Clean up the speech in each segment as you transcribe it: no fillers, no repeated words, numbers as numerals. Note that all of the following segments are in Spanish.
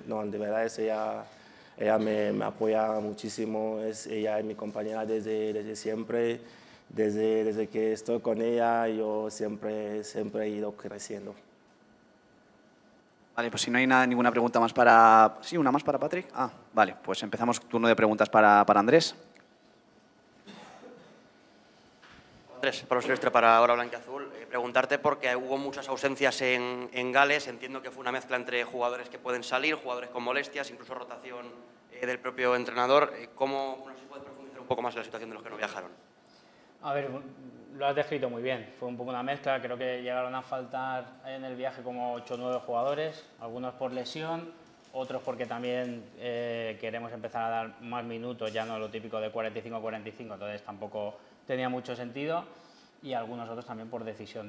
no, de verdad ella me apoya muchísimo, ella es mi compañera desde siempre, desde que estoy con ella yo siempre he ido creciendo. Vale, pues si no hay ninguna pregunta más para... Sí, una más para Patrick. Ah, vale, pues empezamos turno de preguntas para Andrés. Andrés, Pablo Silvestre para Hora Blanquiazul. Preguntarte porque hubo muchas ausencias en Gales. Entiendo que fue una mezcla entre jugadores que pueden salir, jugadores con molestias, incluso rotación del propio entrenador. ¿Cómo no sé si puedes profundizar un poco más en la situación de los que no viajaron? A ver, lo has descrito muy bien. Fue un poco una mezcla. Creo que llegaron a faltar en el viaje como 8 o 9 jugadores, algunos por lesión, otros porque también queremos empezar a dar más minutos, ya no lo típico de 45-45, entonces tampoco tenía mucho sentido, y algunos otros también por decisión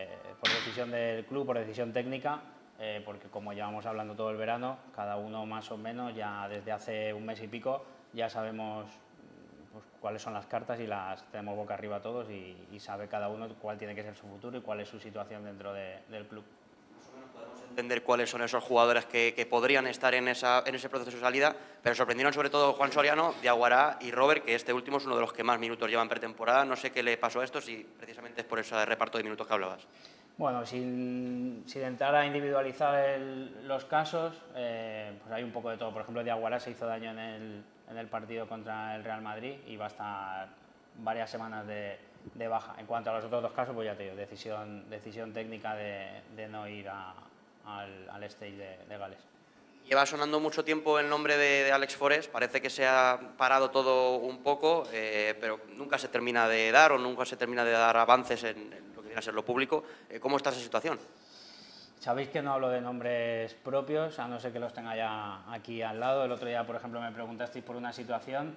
del club, por decisión técnica, porque como llevamos hablando todo el verano, cada uno más o menos ya desde hace un mes y pico ya sabemos pues, cuáles son las cartas y las tenemos boca arriba todos y sabe cada uno cuál tiene que ser su futuro y cuál es su situación dentro del club. Entender cuáles son esos jugadores que podrían estar en ese proceso de salida, pero sorprendieron sobre todo Juan Soriano, Diaguará y Robert, que este último es uno de los que más minutos llevan pretemporada. No sé qué le pasó a esto, si precisamente es por ese reparto de minutos que hablabas. Bueno, sin entrar a individualizar los casos, pues hay un poco de todo. Por ejemplo, Diaguará se hizo daño en el partido contra el Real Madrid y va a estar varias semanas de baja. En cuanto a los otros dos casos, pues ya te digo, decisión técnica de no ir al stage de Gales. Lleva sonando mucho tiempo el nombre de Alex Forés, parece que se ha parado todo un poco, pero nunca se termina de dar o nunca se termina de dar avances en lo que viene a ser lo público. ¿Cómo está esa situación? Sabéis que no hablo de nombres propios, a no ser que los tenga ya aquí al lado. El otro día, por ejemplo, me preguntasteis por una situación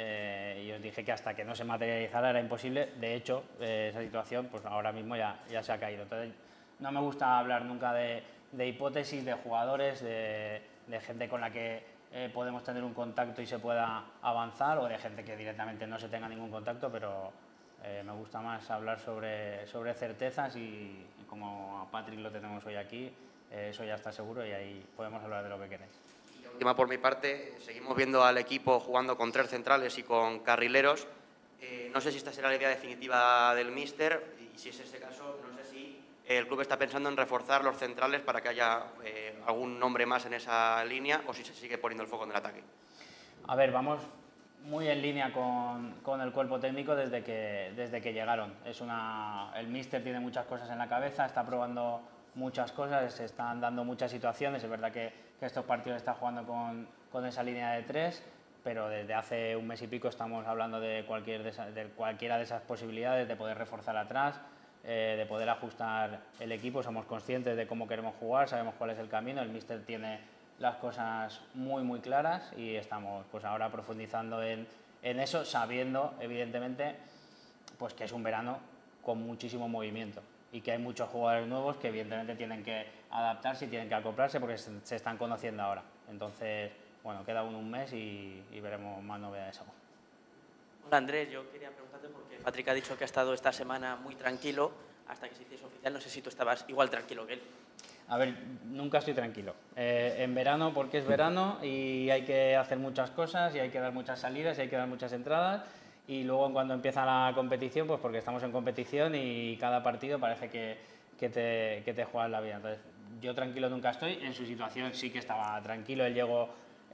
y os dije que hasta que no se materializara era imposible. De hecho, esa situación pues ahora mismo ya se ha caído. Entonces, no me gusta hablar nunca de hipótesis, de jugadores, de gente con la que podemos tener un contacto y se pueda avanzar, o de gente que directamente no se tenga ningún contacto, pero me gusta más hablar sobre certezas y como a Patrick lo tenemos hoy aquí, eso ya está seguro y ahí podemos hablar de lo que queréis. Y la última por mi parte, seguimos viendo al equipo jugando con 3 centrales y con carrileros. No sé si esta será la idea definitiva del míster y si es ese caso, no sé si el club está pensando en reforzar los centrales para que haya algún nombre más en esa línea o si se sigue poniendo el foco en el ataque. A ver, vamos muy en línea con el cuerpo técnico desde que llegaron. El míster tiene muchas cosas en la cabeza, está probando muchas cosas, se están dando muchas situaciones. Es verdad que estos partidos está jugando con esa línea de 3, pero desde hace un mes y pico estamos hablando de cualquiera de esas posibilidades, de poder reforzar atrás, de poder ajustar el equipo. Somos conscientes de cómo queremos jugar, sabemos cuál es el camino, el míster tiene las cosas muy claras y estamos pues ahora profundizando en eso, sabiendo evidentemente pues que es un verano con muchísimo movimiento y que hay muchos jugadores nuevos que evidentemente tienen que adaptarse y tienen que acoplarse porque se están conociendo ahora. Entonces, bueno, queda un mes y veremos más novedades aún. Hola Andrés, yo quería preguntarte porque Patrick ha dicho que ha estado esta semana muy tranquilo hasta que se hiciese oficial. No sé si tú estabas igual tranquilo que él. A ver, nunca estoy tranquilo. En verano porque es verano y hay que hacer muchas cosas y hay que dar muchas salidas y hay que dar muchas entradas, y luego cuando empieza la competición, pues porque estamos en competición y cada partido parece que te juegas la vida. Entonces, yo tranquilo nunca estoy. En su situación sí que estaba tranquilo. Él llegó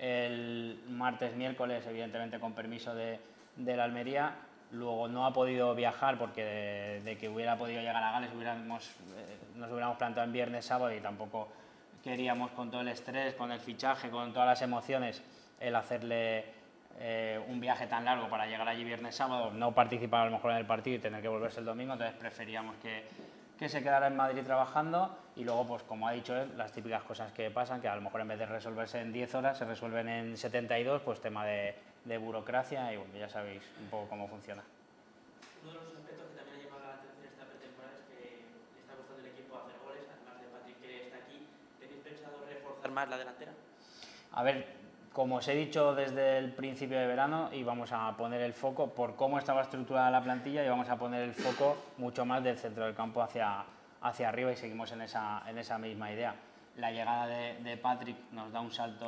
el martes, miércoles, evidentemente con permiso de la Almería. Luego no ha podido viajar porque de que hubiera podido llegar a Gales nos hubiéramos planteado en viernes, sábado, y tampoco queríamos, con todo el estrés, con el fichaje, con todas las emociones, el hacerle un viaje tan largo para llegar allí viernes, sábado, no participar a lo mejor en el partido y tener que volverse el domingo. Entonces preferíamos que se quedara en Madrid trabajando y luego, pues como ha dicho él, las típicas cosas que pasan, que a lo mejor en vez de resolverse en 10 horas se resuelven en 72, pues tema de burocracia, y bueno, ya sabéis un poco cómo funciona. Uno de los aspectos que también ha llamado la atención esta pretemporada es que le está costando al equipo hacer goles, además de Patrick que está aquí. ¿Tenéis pensado reforzar más la delantera? A ver, como os he dicho desde el principio de verano, íbamos a poner el foco por cómo estaba estructurada la plantilla, y vamos a poner el foco mucho más del centro del campo hacia arriba, y seguimos en esa misma idea. La llegada de Patrick nos da un salto